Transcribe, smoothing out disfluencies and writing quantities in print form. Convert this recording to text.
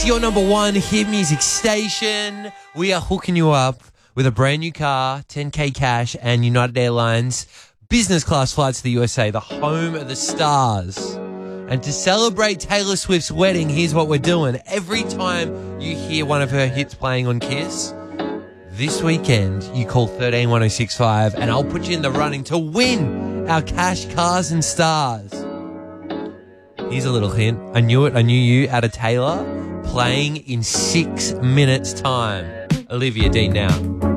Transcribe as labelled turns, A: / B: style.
A: Your number one hit music station. We are hooking you up with a brand new car, 10K cash, and United Airlines business class flights to the USA, the home of the stars. And to celebrate Taylor Swift's wedding, here's what we're doing. Every time you hear one of her hits playing on Kiss, this weekend you call 131065 and I'll put you in the running to win our cash, cars and stars. Here's a little hint. I knew you out of Taylor playing in 6 minutes time. Olivia Dean now.